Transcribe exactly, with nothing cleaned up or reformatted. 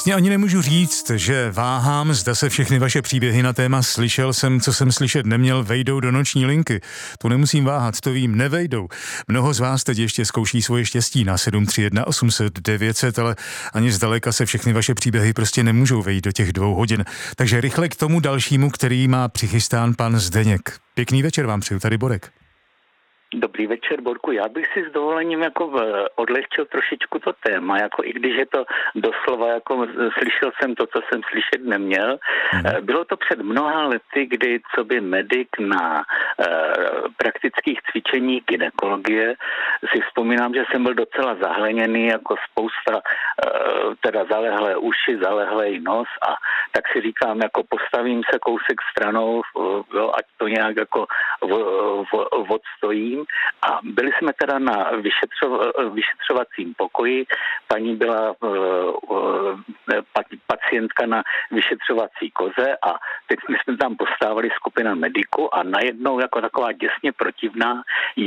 Vlastně ani nemůžu říct, že váhám, zda se všechny vaše příběhy na téma slyšel jsem, co jsem slyšet neměl, vejdou do noční linky. Tu nemusím váhat, to vím, nevejdou. Mnoho z vás teď ještě zkouší svoje štěstí na sedm tři jedna osm set devět set, ale ani zdaleka se všechny vaše příběhy prostě nemůžou vejít do těch dvou hodin. Takže rychle k tomu dalšímu, který má přichystán pan Zdeněk. Pěkný večer vám přeju, tady Borek. Dobrý večer, Borku. Já bych si s dovolením jako odlehčil trošičku to téma, jako i když je to doslova, jako slyšel jsem to, co jsem slyšet neměl. Hmm. Bylo to před mnoha lety, kdy co by medic na uh, praktických cvičeních gynekologie si vzpomínám, že jsem byl docela zahleněný, jako spousta uh, teda zalehlé uši, zalehlej nos a tak si říkám, jako postavím se kousek stranou, uh, jo, ať to nějak jako v, v, odstojím. A byli jsme teda na vyšetřo, vyšetřovacím pokoji. Paní byla uh, uh, pacientka na vyšetřovací koze a teď jsme tam postávali skupina mediků a najednou jako taková děsně protivná